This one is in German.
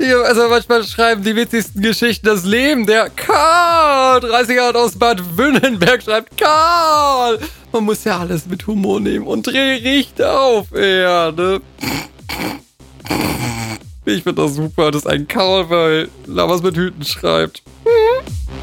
Also manchmal schreiben die witzigsten Geschichten das Leben. Der Karl, 30 Jahre aus Bad Wünnenberg, schreibt Karl. Man muss ja alles mit Humor nehmen und dreh Richter auf, ne? Ich finde das super, dass ein Karl bei Lamas mit Hüten schreibt.